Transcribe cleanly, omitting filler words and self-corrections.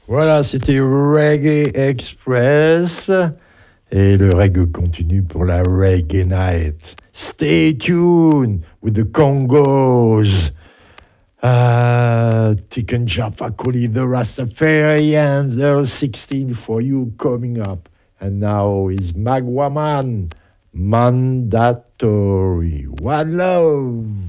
Voilà, c'était Reggae Express. Et le reggae continue pour la Reggae Night. Stay tuned with the Congos. Tiken Jaffa Koli, the Rastafarians, Earl 16 for you coming up. And now is Magwaman, Mandatory. One love.